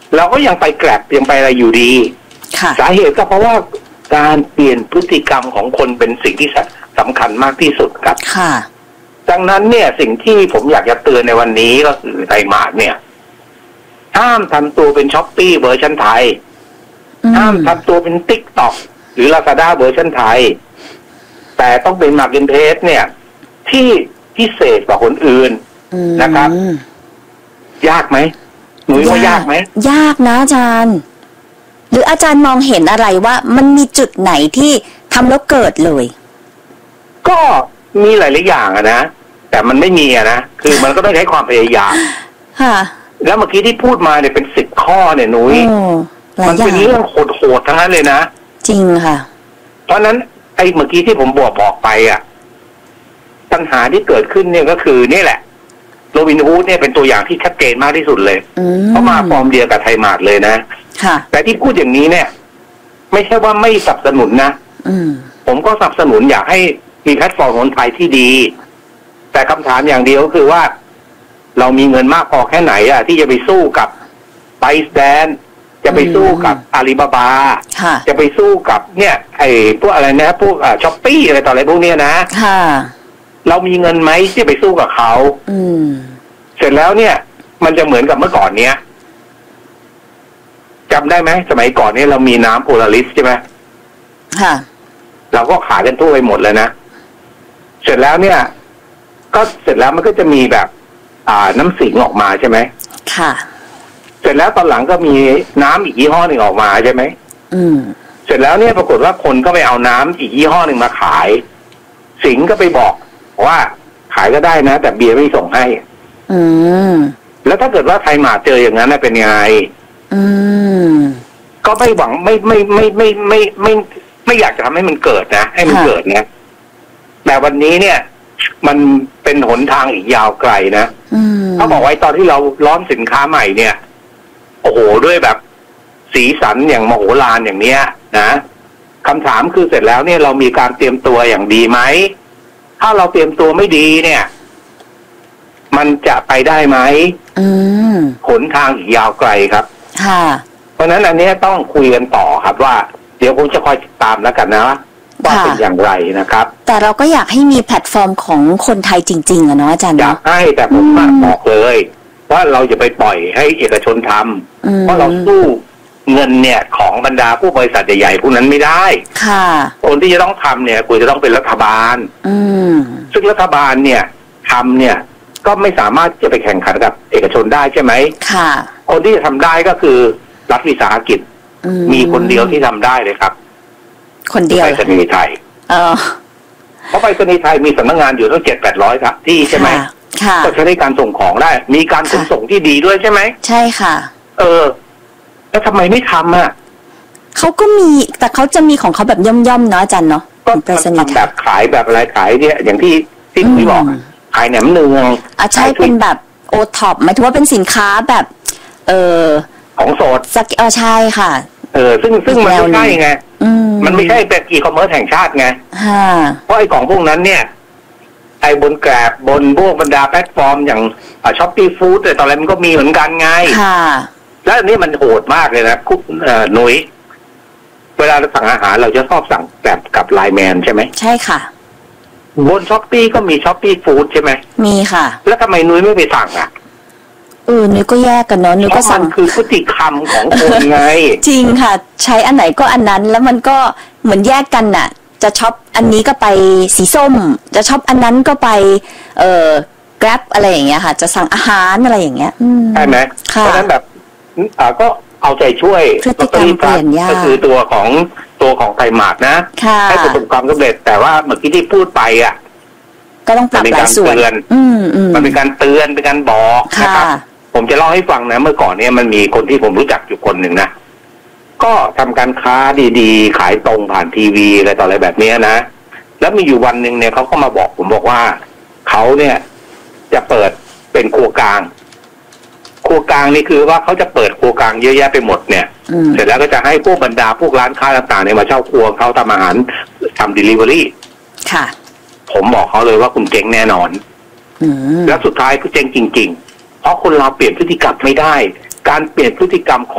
เราก็ยังไปแกร็บยังไปอะไรอยู่ดีสาเหตุก็เพราะว่าการเปลี่ยนพฤติกรรมของคนเป็นสิ่งที่สำคัญมากที่สุดครับดังนั้นเนี่ยสิ่งที่ผมอยากจะเตือนในวันนี้ก็คือไทยมาร์ทเนี่ยห้ามทำตัวเป็นช้อปปี้เวอร์ชันไทยห้ามทำตัวเป็นติ๊กต็อกหรือลาซาด้าเวอร์ชันไทยแต่ต้องเป็นมาร์เก็ตเพลสเนี่ยที่พิเศษกว่าคนอื่นนะครับยากไหมหนูว่ายากไหมยากนะอาจารย์หรืออาจารย์มองเห็นอะไรว่ามันมีจุดไหนที่ทำแล้วเกิดเลยก็มีหลายๆอย่างนะแต่มันไม่มีนะคือมันก็ต้องใช้ความพยายามค่ะแล้วเมื่อกี้ที่พูดมาเนี่ยเป็น10 ข้อเนี่ยนุ้ยมันเป็นเรื่องโหดๆทั้งนั้นเลยนะจริงค่ะเพราะนั้นไอ้เมื่อกี้ที่ผมบอกไปปัญหาที่เกิดขึ้นเนี่ยก็คือนี่แหละโรบินฮูดเนี่ยเป็นตัวอย่างที่ชัดเจนมากที่สุดเลยเพราะมาฟอร์มเดียวกับไทยมาร์ทเลยนะแต่ที่พูดอย่างนี้เนี่ยไม่ใช่ว่าไม่สนับสนุนนะผมก็สนับสนุนอยากให้มีแพลตฟอร์มคนไทยที่ดีแต่คำถามอย่างเดียวก็คือว่าเรามีเงินมากพอแค่ไหนที่จะไปสู้กับไบส์แดนจะไปสู้กับอาลีบาบาจะไปสู้กับเนี่ยไอ้พวกอะไรนะพวกช้อปปี้อะไรต่ออะไรพวกเนี้ยนะเรามีเงินไหมที่ไปสู้กับเขาเสร็จแล้วเนี่ยมันจะเหมือนกับเมื่อก่อนเนี้ยจำได้ไหมสมัยก่อนเนี่ยเรามีน้ำโพลาริสใช่ไหมเราก็ขายกันทั่วไปหมดเลยนะเสร็จแล้วเนี่ยก็เสร็จแล้วมันก็จะมีแบบน้ำสิงออกมาใช่ไหมค่ะเสร็จแล้วตอนหลังก็มีน้ำอีกยี่ห้อหนึ่งออกมาใช่ไหมเสร็จแล้วเนี่ยปรากฏว่าคนก็ไปเอาน้ำอีกยี่ห้อหนึ่งมาขายสิงก็ไปบอกว่าขายก็ได้นะแต่เบียร์ไม่ส่งให้แล้วถ้าเกิดว่าไทยมาเจออย่างนั้นเป็นยังไงก็ไม่หวังไม่อยากจะทำให้มันเกิดนะให้มันเกิดนะแต่วันนี้เนี่ยมันเป็นหนทางอีกยาวไกลนะเขาบอกไว้ตอนที่เราล้อมสินค้าใหม่เนี่ยโอ้โหด้วยแบบสีสันอย่างมโหฬารอย่างเนี้ยนะคำถามคือเสร็จแล้วเนี่ยเรามีการเตรียมตัวอย่างดีไหมถ้าเราเตรียมตัวไม่ดีเนี่ยมันจะไปได้ไหมหนทางอีกยาวไกลครับเพราะฉะนั้นอันนี้ต้องคุยกันต่อครับว่าเดี๋ยวผมจะคอยติดตามแล้วกันนะว่าเป็นอย่างไรนะครับแต่เราก็อยากให้มีแพลตฟอร์มของคนไทยจริงๆเนาะอาจารย์อยากให้แต่ผมบอกเลยว่าเราจะไปปล่อยให้เอกชนทำเพราะเราสู้เงินเนี่ยของบรรดาผู้บริษัทใหญ่ๆพวกนั้นไม่ได้ค่ะคนที่จะต้องทำเนี่ยควรจะต้องเป็นรัฐบาลซึ่งรัฐบาลเนี่ยทำเนี่ยก็ไม่สามารถจะไปแข่งขันกับเอกชนได้ใช่ไหมค่ะคนที่จะทำได้ก็คือรัฐวิสาหกิจมีคนเดียวที่ทำได้เลยครับคนเดียวไปรษณีย์ไทยเพราะไปรษณีย์ไทยมีสำนักงานอยู่ตั้ง700-800ครับที่ใช่ไหมก็ใช้ในการส่งของได้มีการขนส่งที่ดีด้วยใช่ไหมใช่ค่ะแล้วทำไมไม่ทำเขาก็มีแต่เขาจะมีของเขาแบบย่อมๆเนาะอาจารย์เนาะก็ทำแบบขายแบบอะไรขายเนี่ยอย่างที่พี่บอกขายแหนมเนืองใช่เป็นแบบโอท็อปหมายถึงว่าเป็นสินค้าแบบของสดใช่ค่ะซึ่งมันไม่ใช่ไงมันไม่ใช่เป็นอีคอมเมิร์ซแห่งชาติไงเพราะไอ้ของพวกนั้นเนี่ยไอ้บนแกร็บบนพวกบรรดาแพลตฟอร์มอย่างช้อปปี้ฟู้ดแต่ตอนแรกมันก็มีเหมือนกันไงแล้วอันนี้มันโหดมากเลยนะหนุ่ยเวลาเราสั่งอาหารเราจะชอบสั่งแบบกับไลน์แมนใช่ไหมใช่ค่ะบนช้อปปี้ก็มีช้อปปี้ฟู้ดใช่ไหมมีค่ะแล้วทำไมนุ้ยไม่ไปสั่งนุ้ยก็แยกกันเนาะนุ้ยก็สั่งคือพฤติกรรมของคนไงจริงค่ะใช้อันไหนก็อันนั้นแล้วมันก็เหมือนแยกกันน่ะจะช็อปอันนี้ก็ไปสีส้มจะช็อปอันนั้นก็ไปGrab อะไรอย่างเงี้ยค่ะจะสั่งอาหารอะไรอย่างเงี้ยใช่ไหมเพราะฉะนั้นแบบก็เอาใจช่วยพฤติกรรมเปลี่ยนยากก็คือตัวของไทยมาร์ทนะให้ประสบความสำเร็จแต่ว่าเมื่อกี้ที่พูดไปก็ต้องปรับหลายส่วนมันเป็นการเตือนเป็นการบอกนะครับผมจะเล่าให้ฟังนะเมื่อก่อนเนี่ยมันมีคนที่ผมรู้จักอยู่คนหนึ่งนะก็ทำการค้าดีๆขายตรงผ่านทีวีอะไรต่ออะไรแบบนี้นะแล้วมีอยู่วันหนึ่งเนี่ยเขาก็มาบอกผมบอกว่าเขาเนี่ยจะเปิดเป็นครัวกลางนี่คือว่าเขาจะเปิดครัวกลางเยอะแยะไปหมดเนี่ยเสร็จแล้วก็จะให้พวกบรรดาพวกร้านค้าต่างๆเนี่ยมาเช่าครัวเขาทำอาหารทำ delivery ค่ะผมบอกเขาเลยว่าคุณเจ๊งแน่นอนแล้วสุดท้ายก็เจ๊งจริงๆเพราะคนเราเปลี่ยนพฤติกรรมไม่ได้การเปลี่ยนพฤติกรรมของ